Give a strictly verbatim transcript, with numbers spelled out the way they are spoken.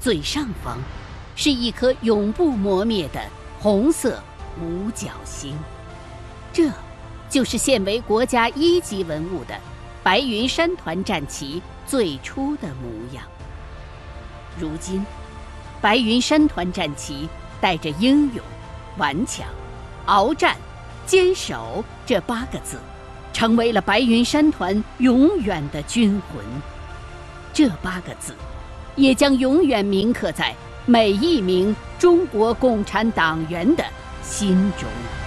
最上方是一颗永不磨灭的红色五角星，这就是现为国家一级文物的白云山团战旗最初的模样。如今，白云山团战旗带着英勇、顽强、鏖战、坚守这八个字，成为了白云山团永远的军魂。这八个字，也将永远铭刻在每一名中国共产党员的心中。